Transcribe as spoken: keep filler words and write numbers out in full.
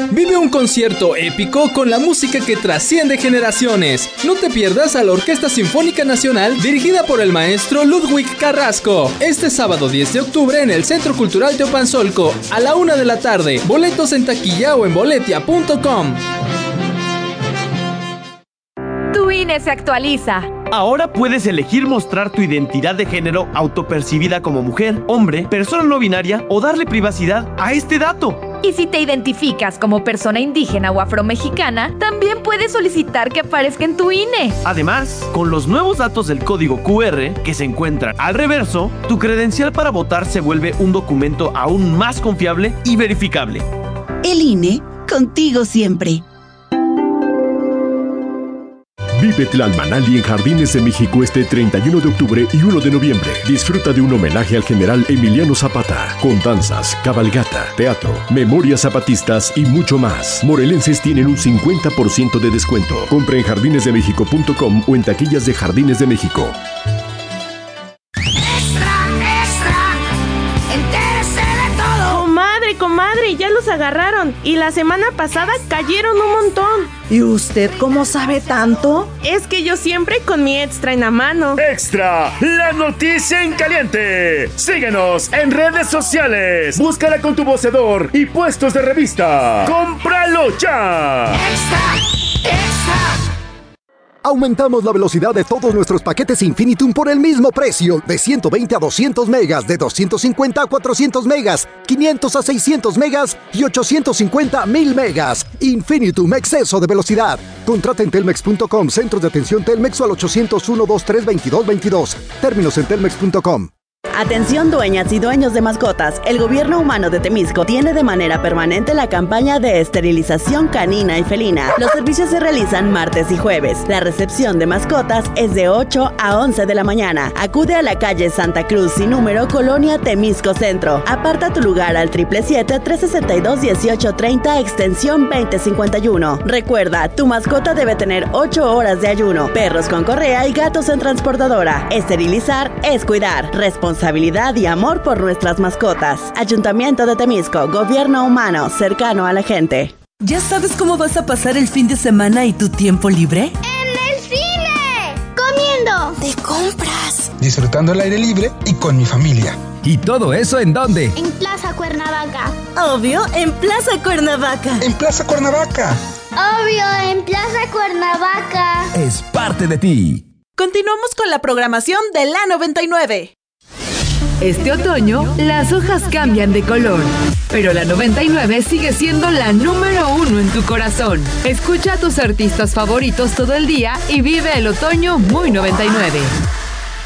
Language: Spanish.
Vive un concierto épico con la música que trasciende generaciones. No te pierdas a la Orquesta Sinfónica Nacional dirigida por el maestro Ludwig Carrasco. Este sábado diez de octubre en el Centro Cultural Teopanzolco a la una de la tarde. Boletos en taquilla o en boletia punto com. Tu I N E se actualiza. Ahora puedes elegir mostrar tu identidad de género autopercibida como mujer, hombre, persona no binaria o darle privacidad a este dato. Y si te identificas como persona indígena o afromexicana, también puedes solicitar que aparezca en tu I N E. Además, con los nuevos datos del código cu erre que se encuentran al reverso, tu credencial para votar se vuelve un documento aún más confiable y verificable. El I N E, contigo siempre. Vive Tlalmanali en Jardines de México este treinta y uno de octubre y uno de noviembre. Disfruta de un homenaje al general Emiliano Zapata, con danzas, cabalgata, teatro, memorias zapatistas y mucho más. Morelenses tienen un cincuenta por ciento de descuento. Compra en jardines de méxico punto com o en taquillas de Jardines de México. Comadre, ya los agarraron y la semana pasada cayeron un montón. ¿Y usted cómo sabe tanto? Es que yo siempre con mi Extra en la mano. ¡Extra! ¡La noticia en caliente! Síguenos en redes sociales. Búscala con tu vocedor y puestos de revista. ¡Cómpralo ya! ¡Extra! ¡Extra! Aumentamos la velocidad de todos nuestros paquetes Infinitum por el mismo precio, de ciento veinte a doscientos megas, de doscientos cincuenta a cuatrocientos megas, quinientos a seiscientos megas y ochocientos cincuenta a mil megas. Infinitum, exceso de velocidad. Contrata en telmex punto com, centros de atención Telmex o al ochocientos uno, veintitrés, veintidós veintidós. Términos en telmex punto com. Atención dueñas y dueños de mascotas, el gobierno humano de Temisco tiene de manera permanente la campaña de esterilización canina y felina. Los servicios se realizan martes y jueves. La recepción de mascotas es de ocho a once de la mañana. Acude a la calle Santa Cruz sin número, Colonia Temisco Centro. Aparta tu lugar al siete siete siete, tres sesenta y dos, dieciocho treinta, extensión veinte cincuenta y uno. Recuerda, tu mascota debe tener ocho horas de ayuno, perros con correa y gatos en transportadora. Esterilizar es cuidar. Responsabilidad y amor por nuestras mascotas. Ayuntamiento de Temisco, gobierno humano, cercano a la gente. ¿Ya sabes cómo vas a pasar el fin de semana y tu tiempo libre? ¡En el cine! ¡Comiendo! ¡De compras! Disfrutando el aire libre y con mi familia. ¿Y todo eso en dónde? En Plaza Cuernavaca. Obvio, en Plaza Cuernavaca. En Plaza Cuernavaca. Obvio, en Plaza Cuernavaca. Es parte de ti. Continuamos con la programación de la noventa y nueve. Este otoño, las hojas cambian de color, pero la noventa y nueve sigue siendo la número uno en tu corazón. Escucha a tus artistas favoritos todo el día y vive el otoño muy noventa y nueve.